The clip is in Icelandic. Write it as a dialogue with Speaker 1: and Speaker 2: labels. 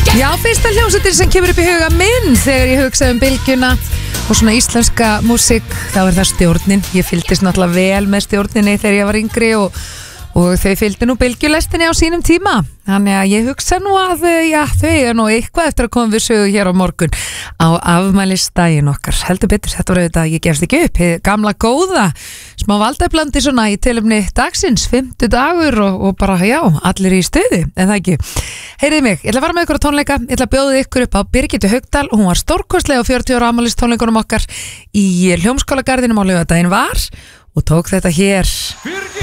Speaker 1: Já, fyrsta hljómsveitin sem kemur upp í huga minn þegar ég hugsaði bylgjuna og svona íslenska músík, þá það Stjórnin. Ég fylgdist náttúrulega vel með Stjórninni þegar ég var yngri og þau fylgdu nú bylgjulestinni á sínum tíma. Þannig að ég hugsa nú að já, þau nú eitthvað eftir að koma við sögu hér á morgun á afmælisdaginn okkar. Heldur betur, þetta var auðvitað, ég gefst ekki upp, gamla góða, smá valdablandi svona í tilefni dagsins, 50 dagur og bara, já, allir í stuði, en það ekki. Heyriði mig, ég ætla að fara með ykkur á tónleika, ég ætla að bjóða ykkur upp á Birgittu Haugdal, hún var stórkostlega á 40 ára afmælistónleikunum okkar í Hljómskálagarðinum á laugardaginn var og tók þetta hér.